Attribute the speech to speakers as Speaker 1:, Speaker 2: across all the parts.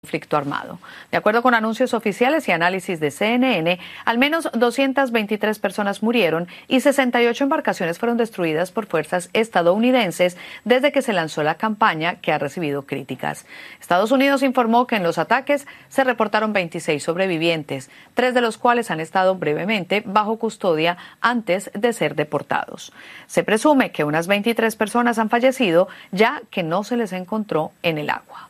Speaker 1: conflicto armado. De acuerdo con anuncios oficiales y análisis de CNN, al menos 223 personas murieron y 68 embarcaciones fueron destruidas por fuerzas estadounidenses desde que se lanzó la campaña, que ha recibido críticas. Estados Unidos informó que en los ataques se reportaron 26 sobrevivientes, 3 de los cuales han estado brevemente bajo custodia antes de ser deportados. Se presume que unas 23 personas han fallecido, ya que no se les encontró en el agua.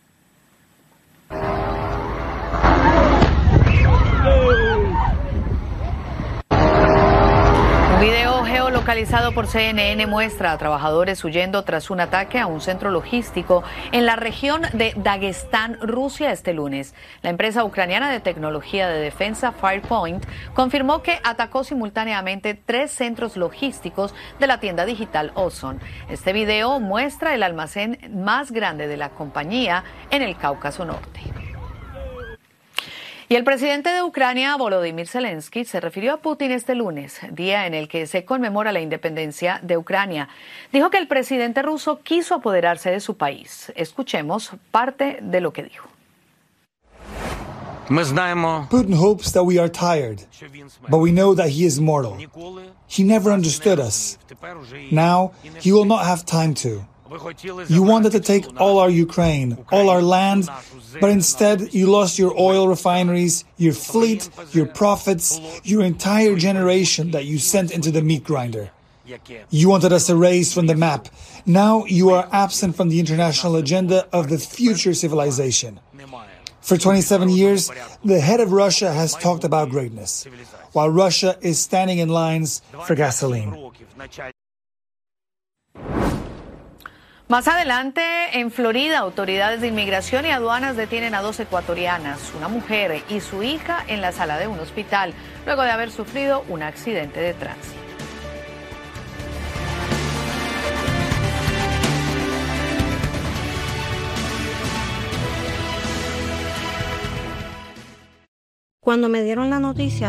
Speaker 1: Un video geolocalizado por CNN muestra a trabajadores huyendo tras un ataque a un centro logístico en la región de Daguestán, Rusia, este lunes. La empresa ucraniana de tecnología de defensa Firepoint confirmó que atacó simultáneamente 3 centros logísticos de la tienda digital Ozon. Este video muestra el almacén más grande de la compañía en el Cáucaso Norte. Y el presidente de Ucrania, Volodymyr Zelensky, se refirió a Putin este lunes, día en el que se conmemora la independencia de Ucrania. Dijo que el presidente ruso quiso apoderarse de su país. Escuchemos parte de lo que dijo.
Speaker 2: Putin hopes that we are tired, but we know that he is mortal. He never understood us. Now, he will not have time to. You wanted to take all our Ukraine, all our land, but instead you lost your oil refineries, your fleet, your profits, your entire generation that you sent into the meat grinder. You wanted us erased from the map. Now you are absent from the international agenda of the future civilization. For 27 years, the head of Russia has talked about greatness, while Russia is standing in lines for gasoline.
Speaker 1: Más adelante, en Florida, autoridades de inmigración y aduanas detienen a 2 ecuatorianas, una mujer y su hija, en la sala de un hospital, luego de haber sufrido un accidente de tránsito.
Speaker 3: Cuando me dieron la noticia